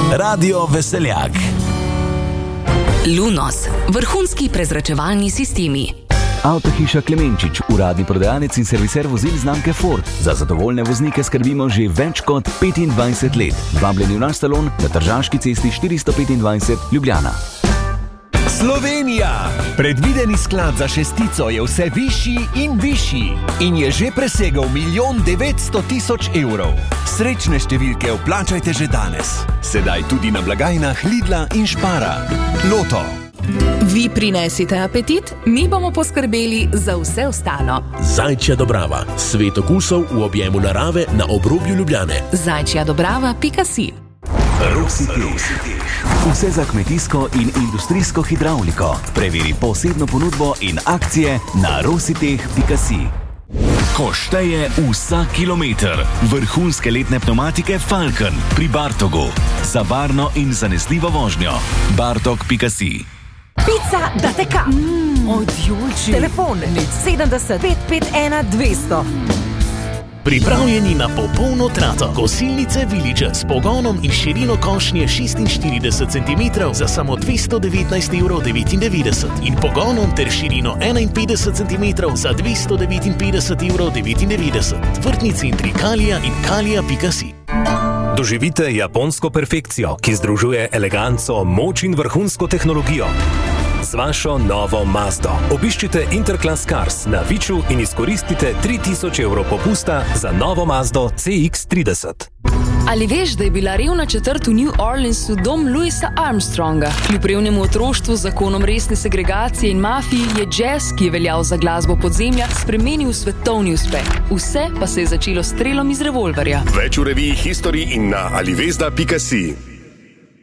Radio Veseljak. Lunos, vrhunski prezračevalni sistemi. Avtohiša Klemenčič, uradni prodajalec in serviser vozil znamke Ford. Za zadovoljne voznike skrbimo že več kot 25 let. Vabljeni v naš salon na Tržaški cesti 425 Ljubljana. Slovenija! Predvideni sklad za šestico je vse višji in višji in je že presegel 1 900 000 evrov. Srečne številke vplačajte že danes. Sedaj tudi na blagajnah Lidla in Spara. Loto. Vi prinesite apetit, mi bomo poskrbeli za vse ostalo. Zajčja Dobrava. Svet okusov v objemu narave na obrobju Ljubljane. zajčjadobrava.si. Rositeh. Vse za kmetijsko in industrijsko hidravliko. Preveri posebno ponudbo in akcije na rositeh.si. Ko šteje vsak kilometer. Vrhunske letne pneumatike Falcon pri Bartogu. Za varno in zanesljivo vožnjo. Bartok.si. Pica da teka. Odjoči. Telefon 70 551 200. Pripravljeni na popolno trato. Kosilnice Village s pogonom in širino košnje 46 cm za samo 219,99 € in pogonom ter širino 51 cm za 259,99 €. Vrtnici in Trikalija in Kalija.si. Doživite japonsko perfekcijo, ki združuje eleganco, moč in vrhunsko tehnologijo. Z vašo novo Mazdo. Obiščite Interclass Cars na Viču in izkoristite 3000 € popusta za novo Mazdo CX-30. Ali veš, da je bila revna četrt v New Orleansu dom Louisa Armstronga? Kljub revnemu otroštvu, zakonom resne segregacije in mafiji je jazz, ki je veljal za glasbo podzemlja, spremenil svetovni uspeh. Vse pa se je začelo s strelom iz revolverja. Več v reviji History in na alivezda.si.